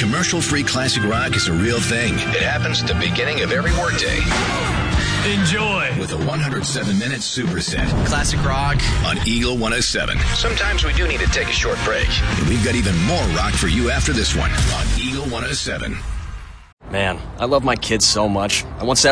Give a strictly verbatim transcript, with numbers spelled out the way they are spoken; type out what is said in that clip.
Commercial-free classic rock is a real thing. It happens at the beginning of every workday. Enjoy with a one hundred seven minute superset. Classic rock on Eagle one oh seven. Sometimes we do need to take a short break. And we've got even more rock for you after this one on Eagle one oh seven. Man, I love my kids so much. I want